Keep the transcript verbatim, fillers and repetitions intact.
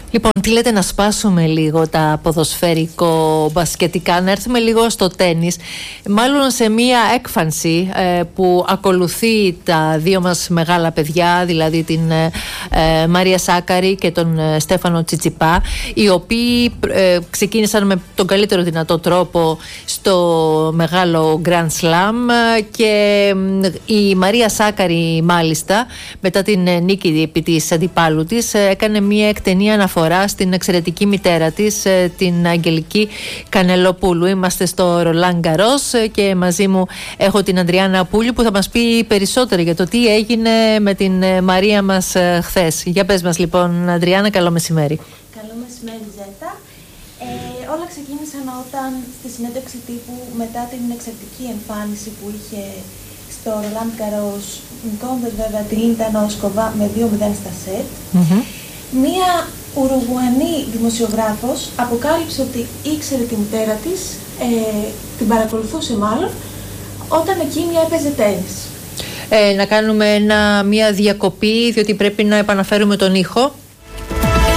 Λοιπόν, τι λέτε να σπάσουμε λίγο τα ποδοσφαιρικό μπασκετικά, να έρθουμε λίγο στο τένις, μάλλον σε μία έκφανση ε, που ακολουθεί τα δύο μας μεγάλα παιδιά, δηλαδή την ε, Μαρία Σάκαρη και τον ε, Στέφανο Τσιτσιπά, οι οποίοι ε, ξεκίνησαν με τον καλύτερο δυνατό τρόπο στο μεγάλο Grand Slam και ε, η Μαρία Σάκαρη μάλιστα μετά την ε, νίκη επί της αντιπάλου της ε, έκανε μία εκτενή αναφορά στην εξαιρετική μητέρα της, την Αγγελική Κανελοπούλου. Είμαστε στο Ρολάν Γκαρός και μαζί μου έχω την Αντριάννα Πούλη που θα μας πει περισσότερο για το τι έγινε με την Μαρία μας χθες. Για πες μας λοιπόν, Αντριάννα, καλό μεσημέρι. Καλό μεσημέρι, Ζέτα. Ε, όλα ξεκίνησαν όταν στη συνέντευξη τύπου μετά την εξαιρετική εμφάνιση που είχε στο Ρολάν Γκαρός, νικώντας βέβαια τη Λίντα Νόσκοβα με δύο μηδέν στα σετ, mm-hmm. μία Ουρουγουανή δημοσιογράφος αποκάλυψε ότι ήξερε τη μητέρα της, ε, την παρακολουθούσε μάλλον, όταν εκείνη έπαιζε τένις. Ε, να κάνουμε ένα, μια διακοπή, διότι πρέπει να επαναφέρουμε τον ήχο.